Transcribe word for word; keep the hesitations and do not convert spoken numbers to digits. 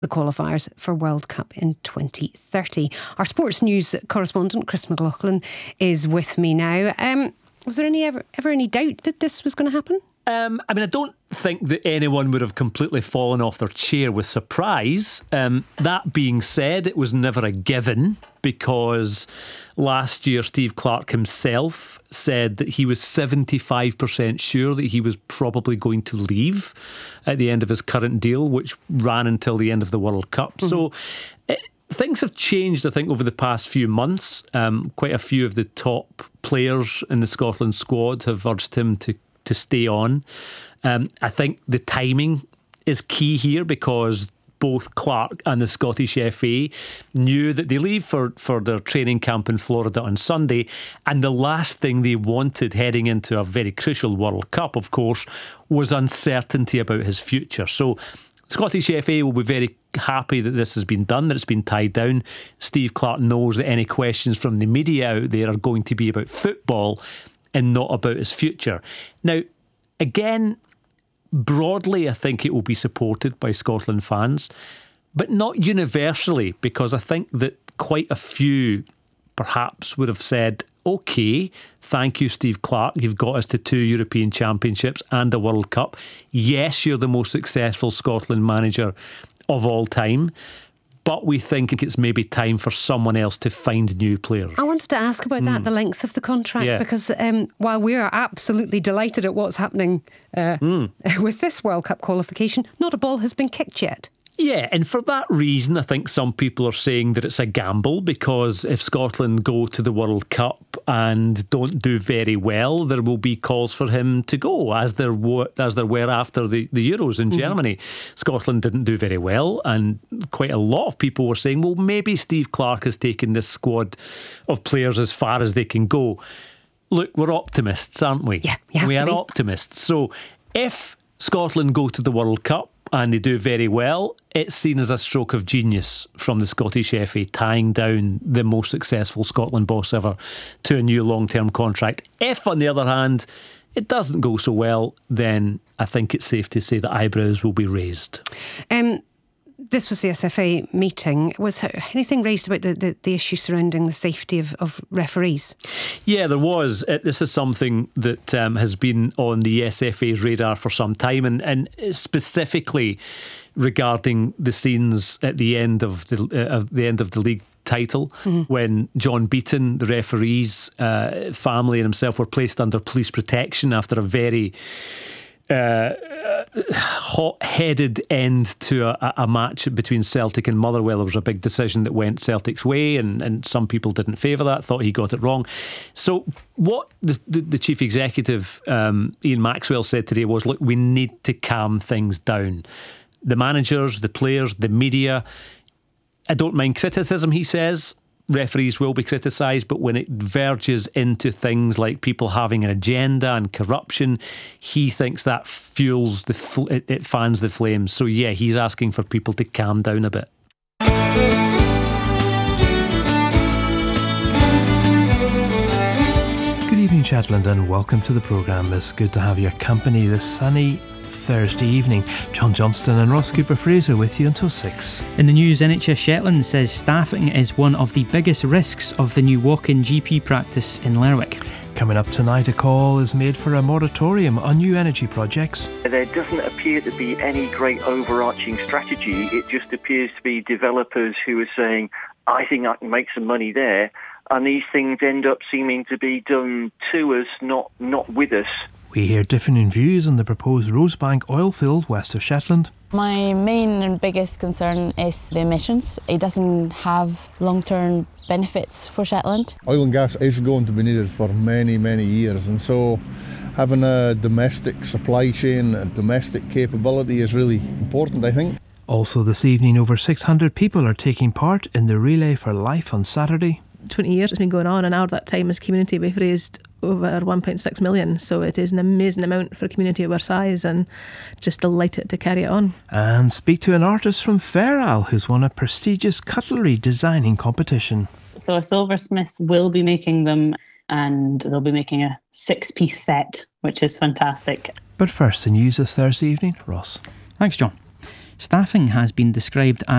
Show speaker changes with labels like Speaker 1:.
Speaker 1: the qualifiers for World Cup in twenty thirty. Our sports news correspondent Chris McLaughlin is with me now. Um, was there any ever, ever any doubt that this was going to happen?
Speaker 2: Um, I mean, I don't think that anyone would have completely fallen off their chair with surprise. Um, that being said, it was never a given, because last year Steve Clarke himself said that he was seventy-five percent sure that he was probably going to leave at the end of his current deal, which ran until the end of the World Cup. Mm-hmm. So it, things have changed, I think, over the past few months. Um, quite a few of the top players in the Scotland squad have urged him to to stay on. Um, I think the timing is key here, because both Clarke and the Scottish F A knew that they leave for, for their training camp in Florida on Sunday, and the last thing they wanted heading into a very crucial World Cup, of course, was uncertainty about his future. So Scottish F A will be very happy that this has been done, that it's been tied down. Steve Clarke knows that any questions from the media out there are going to be about football and not about his future. Now, again, broadly, I think it will be supported by Scotland fans, but not universally, because I think that quite a few perhaps would have said, OK, thank you, Steve Clarke, you've got us to two European Championships and a World Cup. Yes, you're the most successful Scotland manager of all time, but we think it's maybe time for someone else to find new players.
Speaker 1: I wanted to ask about that, mm. the length of the contract, yeah. because um, while we are absolutely delighted at what's happening uh, mm. with this World Cup qualification, not a ball has been kicked yet.
Speaker 2: Yeah, and for that reason, I think some people are saying that it's a gamble, because if Scotland go to the World Cup and don't do very well, there will be calls for him to go, as there were, as there were after the, the Euros in mm-hmm. Germany. Scotland didn't do very well, and quite a lot of people were saying, well, maybe Steve Clarke has taken this squad of players as far as they can go. Look, we're optimists, aren't we?
Speaker 1: Yeah, you have
Speaker 2: we
Speaker 1: to
Speaker 2: are
Speaker 1: be.
Speaker 2: optimists. So if Scotland go to the World Cup and they do very well, it's seen as a stroke of genius from the Scottish F A, tying down the most successful Scotland boss ever to a new long-term contract. If, on the other hand, it doesn't go so well, then I think it's safe to say that eyebrows will be raised. Um,
Speaker 1: this was the S F A meeting. Was anything raised about the, the, the issue surrounding the safety of, of referees?
Speaker 2: Yeah, there was. Uh, this is something that um, has been on the S F A's radar for some time, and, and specifically regarding the scenes at the end of the uh, of the end of the league title, mm-hmm. when John Beaton, the referee's uh, family and himself were placed under police protection after a very Uh, hot-headed end to a, a match between Celtic and Motherwell. It was a big decision that went Celtic's way, and, and some people didn't favour that, thought he got it wrong. So what the, the, the chief executive, um, Ian Maxwell, said today was, look, we need to calm things down. The managers, the players, the media, I don't mind criticism, he says. Referees will be criticised, but when it verges into things like people having an agenda and corruption, he thinks that fuels the fl- it, it fans the flames. So yeah, he's asking for people to calm down a bit.
Speaker 3: Good evening, Shetland, and welcome to the programme. It's good to have your company this sunny Thursday evening. John Johnston and Ross Cooper-Fraser with you until six.
Speaker 4: In the news, N H S Shetland says staffing is one of the biggest risks of the new walk-in G P practice in Lerwick.
Speaker 3: Coming up tonight, a call is made for a moratorium on new energy projects.
Speaker 5: There doesn't appear to be any great overarching strategy. It just appears to be developers who are saying, I think I can make some money there, and these things end up seeming to be done to us, not not with us.
Speaker 3: We hear different views on the proposed Rosebank oil field west of Shetland.
Speaker 6: My main and biggest concern is the emissions. It doesn't have long-term benefits for Shetland.
Speaker 7: Oil and gas is going to be needed for many, many years, and so having a domestic supply chain, a domestic capability is really important, I think.
Speaker 3: Also this evening, over six hundred people are taking part in the Relay for Life on Saturday.
Speaker 8: twenty years it's been going on, and out of that time as community we've raised over one point six million, so it is an amazing amount for a community of our size, and just delighted to carry it on.
Speaker 3: And speak to an artist from Fair Isle who's won a prestigious cutlery designing competition.
Speaker 9: So a silversmith will be making them, and they'll be making a six-piece set, which is fantastic.
Speaker 3: But first, the news this Thursday evening, Ross.
Speaker 4: Thanks, John. Staffing has been described as